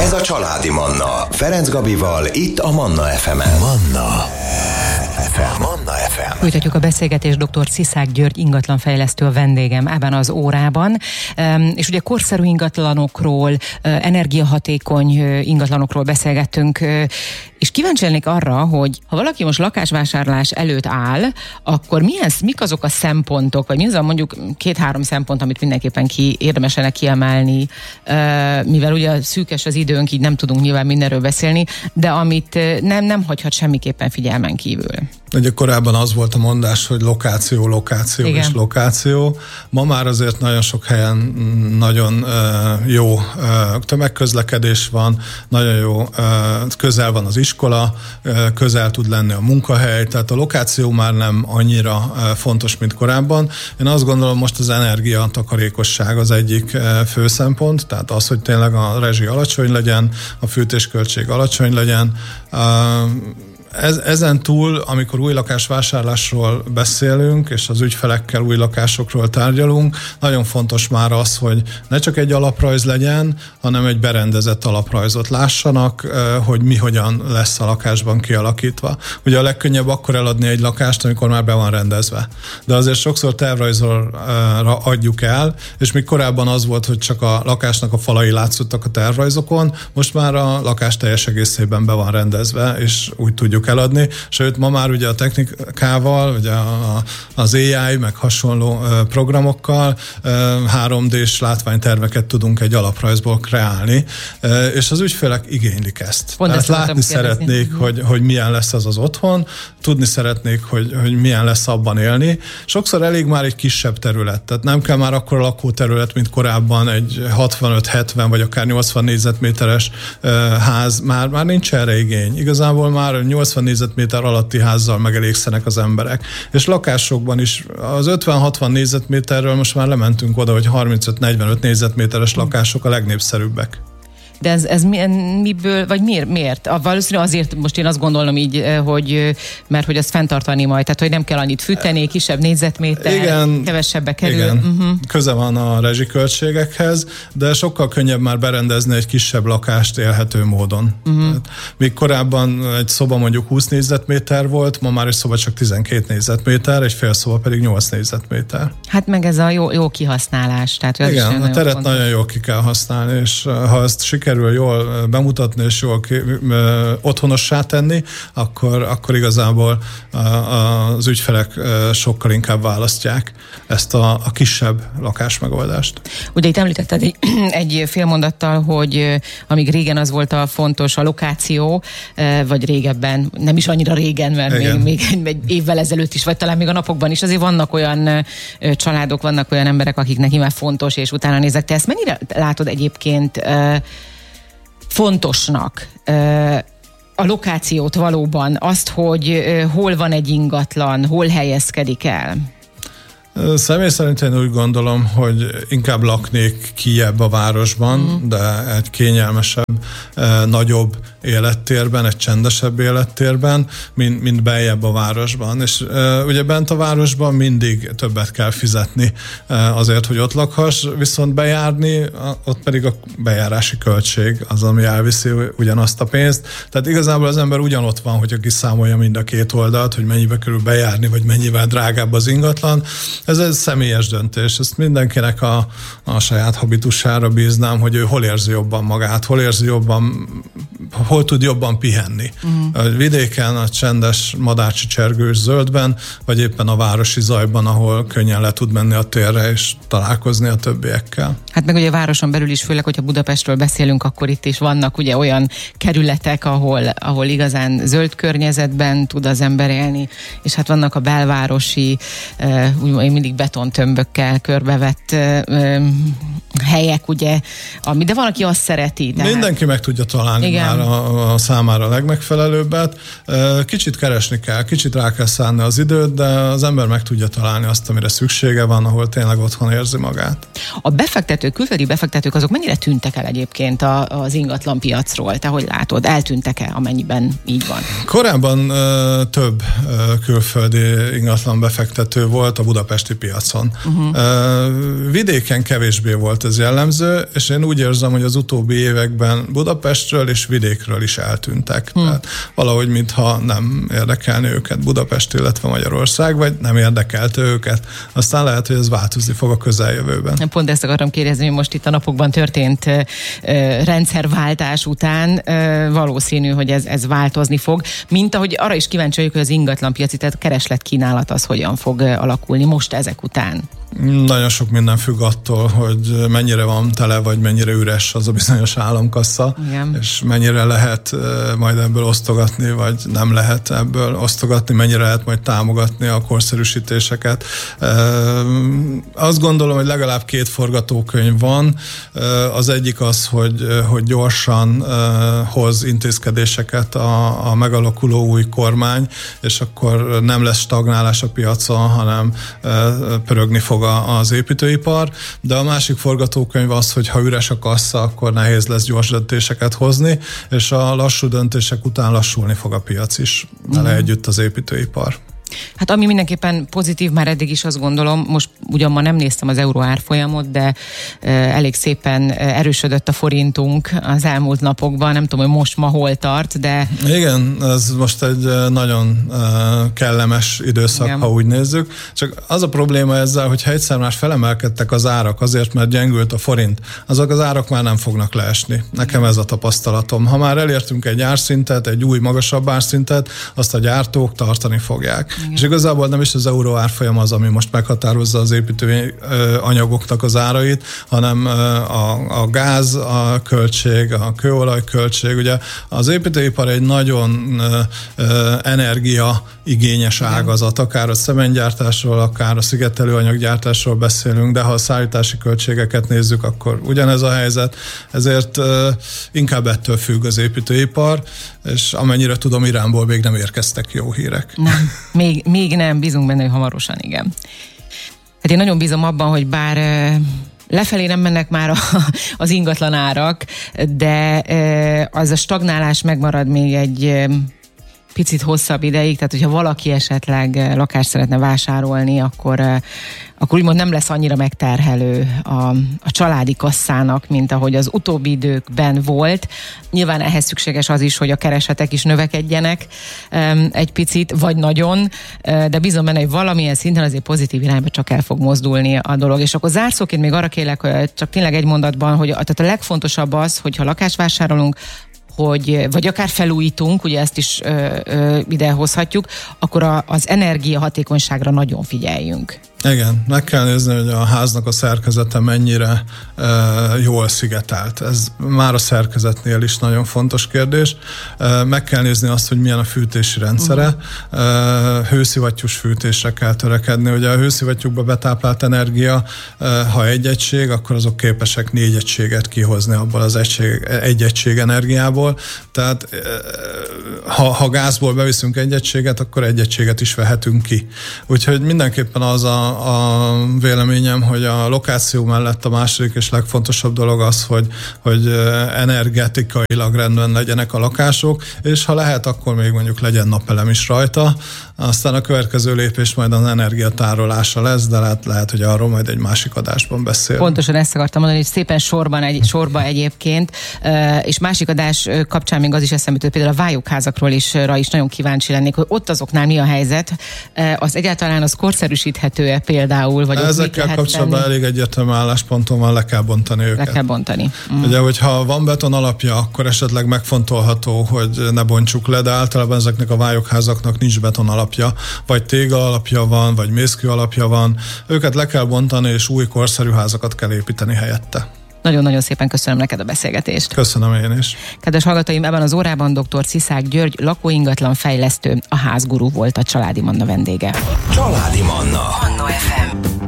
Ez a Családi Manna. Ferenc Gabival, itt a Manna FM-en. Manna FM. Manna FM. Folytatjuk a beszélgetést, dr. Sziszák György ingatlanfejlesztő a vendégem ebben az órában. És ugye korszerű ingatlanokról, energiahatékony ingatlanokról beszélgettünk, és kíváncsi lennék arra, hogy ha valaki most lakásvásárlás előtt áll, akkor mik azok a szempontok, vagy mi az a mondjuk 2-3 szempont, amit mindenképpen érdemes lenne kiemelni, mivel ugye szűkös az időnk, így nem tudunk nyilván mindenről beszélni, de amit nem hagyhat semmiképpen figyelmen kívül. Ugye korábban az volt a mondás, hogy lokáció Igen. és lokáció. Ma már azért nagyon sok helyen nagyon jó tömegközlekedés van, nagyon jó, közel van az iskola, közel tud lenni a munkahely, tehát a lokáció már nem annyira fontos, mint korábban. Én azt gondolom, most az energiatakarékosság az egyik fő szempont, tehát az, hogy tényleg a rezsi alacsony legyen, a fűtésköltség alacsony legyen. Ezen túl, amikor új lakásvásárlásról beszélünk, és az ügyfelekkel új lakásokról tárgyalunk, nagyon fontos már az, hogy ne csak egy alaprajz legyen, hanem egy berendezett alaprajzot lássanak, hogy mi hogyan lesz a lakásban kialakítva. Ugye a legkönnyebb akkor eladni egy lakást, amikor már be van rendezve. De azért sokszor tervrajzra adjuk el, és még korábban az volt, hogy csak a lakásnak a falai látszottak a tervrajzokon, most már a lakás teljes egészében be van rendezve, és úgy tudjuk eladni, sőt ma már ugye a technikával, ugye az AI, meg hasonló programokkal 3D-s látványterveket tudunk egy alaprajzból kreálni, és az ügyfelek igénylik ezt. Tehát látni szeretnék, hogy milyen lesz az otthon, tudni szeretnék, hogy milyen lesz abban élni. Sokszor elég már egy kisebb terület, tehát nem kell már akkora lakóterület, mint korábban egy 65-70 vagy akár 80 négyzetméteres ház, már nincs erre igény. Igazából már 80 négyzetméter alatti házzal megelégszenek az emberek. És lakásokban is az 50-60 négyzetméterről most már lementünk oda, hogy 35-45 négyzetméteres lakások a legnépszerűbbek. De ez miből, vagy miért? Valószínűleg azért most én azt gondolom így, mert hogy azt fenntartani majd, tehát hogy nem kell annyit fűteni, kisebb négyzetméter, igen, kevesebbe kerül. Igen, köze van a rezsiköltségekhez, de sokkal könnyebb már berendezni egy kisebb lakást élhető módon. Míg korábban egy szoba mondjuk 20 négyzetméter volt, ma már egy szoba csak 12 négyzetméter, egy fél szoba pedig 8 négyzetméter. Hát meg ez a jó kihasználás. Tehát, igen, a teret nagyon jól ki kell használni, és ha ezt sikerül jól bemutatni és jól otthonossá tenni, akkor igazából az ügyfelek sokkal inkább választják ezt a kisebb lakásmegoldást. Ugye itt említetted egy félmondattal, hogy amíg régen az volt a fontos, a lokáció, vagy régebben, nem is annyira régen, mert még egy évvel ezelőtt is, vagy talán még a napokban is, azért vannak olyan családok, vannak olyan emberek, akiknek nyilván fontos, és utána nézek. Te ezt mennyire látod egyébként fontosnak, a lokációt valóban, azt, hogy hol van egy ingatlan, hol helyezkedik el? Személy szerint én úgy gondolom, hogy inkább laknék kijebb a városban, de egy kényelmesebb, nagyobb élettérben, egy csendesebb élettérben, mint beljebb a városban. És ugye bent a városban mindig többet kell fizetni azért, hogy ott lakhass, viszont bejárni, ott pedig a bejárási költség az, ami elviszi ugyanazt a pénzt. Tehát igazából az ember ugyanott van, hogyha kiszámolja mind a két oldalt, hogy mennyibe kerül bejárni, vagy mennyivel drágább az ingatlan. Ez egy személyes döntés. Ezt mindenkinek a saját habitusára bíznám, hogy ő hol érzi jobban magát, hol tud jobban pihenni. A vidéken, a csendes madárcsicsergős zöldben, vagy éppen a városi zajban, ahol könnyen le tud menni a térre és találkozni a többiekkel. Hát meg ugye a városon belül is, főleg, hogyha Budapestről beszélünk, akkor itt is vannak ugye olyan kerületek, ahol igazán zöld környezetben tud az ember élni, és hát vannak a belvárosi, mindig betontömbökkel körbevett helyek, ugye, de van, aki azt szereti. Mindenki meg tudja találni már a számára legmegfelelőbbet. Kicsit keresni kell, kicsit rá kell szánni az időt, de az ember meg tudja találni azt, amire szüksége van, ahol tényleg otthon érzi magát. A befektetők, külföldi befektetők azok mennyire tűntek el egyébként az ingatlan piacról? Te hogy látod? Eltűntek-e, amennyiben így van? Korábban több külföldi ingatlan befektető volt a budapesti piacon. Vidéken kevésbé volt ez jellemző, és én úgy érzem, hogy az utóbbi években Budapestről és vidékről is eltűntek. Tehát valahogy mintha nem érdekelni őket Budapest, illetve Magyarország, vagy nem érdekelte őket. Aztán lehet, hogy ez változni fog a közeljövőben. Pont ezt akartam kérdezni, hogy most itt a napokban történt rendszerváltás után valószínű, hogy ez változni fog. Mint ahogy arra is kíváncsi vagyok, hogy az ingatlanpiaci, tehát kereslet-kínálat az hogyan fog alakulni most ezek után. Nagyon sok minden függ attól, hogy mennyire van tele, vagy mennyire üres az a bizonyos államkassa, igen, és mennyire lehet majd ebből osztogatni, vagy nem lehet ebből osztogatni, mennyire lehet majd támogatni a korszerűsítéseket. Azt gondolom, hogy legalább 2 forgatókönyv van. Az egyik az, hogy gyorsan hoz intézkedéseket a megalakuló új kormány, és akkor nem lesz stagnálás a piacon, hanem pörögni fog az építőipar, de a másik forgatókönyv az, hogy ha üres a kassa, akkor nehéz lesz gyors döntéseket hozni, és a lassú döntések után lassulni fog a piac is, vele együtt az építőipar. Hát ami mindenképpen pozitív, már eddig is azt gondolom, most ugyan ma nem néztem az euró árfolyamot, de elég szépen erősödött a forintunk az elmúlt napokban, nem tudom, hogy ma hol tart, de... Igen, ez most egy nagyon kellemes időszak, igen, ha úgy nézzük. Csak az a probléma ezzel, hogyha egyszer más felemelkedtek az árak azért, mert gyengült a forint, azok az árak már nem fognak leesni. Nekem ez a tapasztalatom. Ha már elértünk egy árszintet, egy új magasabb árszintet, azt a gyártók tartani fogják. Igen. És igazából nem is az euró árfolyam az, ami most meghatározza az építő anyagoknak az árait, hanem a gáz, a költség, a kőolaj költség. Ugye az építőipar egy nagyon energiaigényes ágazat, akár a szemengyártásról, akár a szigetelőanyaggyártásról beszélünk, de ha a szállítási költségeket nézzük, akkor ugyanez a helyzet. Ezért inkább ettől függ az építőipar, és amennyire tudom, Iránból még nem érkeztek jó hírek. Nem, még nem, bízunk benne, hogy hamarosan, igen. Hát én nagyon bízom abban, hogy bár lefelé nem mennek már az ingatlan árak, de az a stagnálás megmarad még egy picit hosszabb ideig, tehát hogyha valaki esetleg lakást szeretne vásárolni, akkor úgymond nem lesz annyira megterhelő a családi kasszának, mint ahogy az utóbbi időkben volt. Nyilván ehhez szükséges az is, hogy a keresetek is növekedjenek egy picit, vagy nagyon, de bízom benne, hogy valamilyen szinten azért pozitív irányba csak el fog mozdulni a dolog. És akkor zárszóként még arra kérlek, csak tényleg egy mondatban, hogy tehát a legfontosabb az, hogyha lakást vásárolunk, vagy akár felújítunk, ugye ezt is ide hozhatjuk, akkor az energiahatékonyságra nagyon figyeljünk. Igen, meg kell nézni, hogy a háznak a szerkezete mennyire jól szigetelt. Ez már a szerkezetnél is nagyon fontos kérdés. Meg kell nézni azt, hogy milyen a fűtési rendszere. Hőszivattyús fűtésre kell törekedni. Ugye a hőszivattyúkba betáplált energia, ha egy egység, akkor azok képesek 4 egységet kihozni abból az egy egység energiából. Tehát ha gázból beviszünk egy egységet, akkor egy egységet is vehetünk ki. Úgyhogy mindenképpen az a véleményem, hogy a lokáció mellett a második és legfontosabb dolog az, hogy energetikailag rendben legyenek a lakások, és ha lehet, akkor még mondjuk legyen napelem is rajta. Aztán a következő lépés majd az energiatárolása lesz, de lehet, hogy arról majd egy másik adásban beszélünk. Pontosan ezt akartam mondani, hogy szépen sorba egyébként, és másik adás kapcsán még az is eszembe jutott, például a vályokházakról is nagyon kíváncsi lennék, hogy ott azoknál mi a helyzet, az egyáltalán az korszerűsíthető-e például? Vagy ezekkel kapcsolatban elég egyértelmű állásponton van, le kell bontani őket. Le kell bontani. Ugye, hogyha van beton alapja, akkor esetleg megfontolható, hogy ne bontsuk le, de általában ezeknek a vályokházaknak nincs beton alapja, vagy téga alapja van, vagy mészkő alapja van. Őket le kell bontani, és új korszerű házakat kell építeni helyette. Nagyon-nagyon szépen köszönöm neked a beszélgetést. Köszönöm én is. Kedves hallgatóim, ebben az órában dr. Sziszák György, lakóingatlan fejlesztő, a Házgurú volt a Családi Manna vendége. Családi Manna. Manna FM.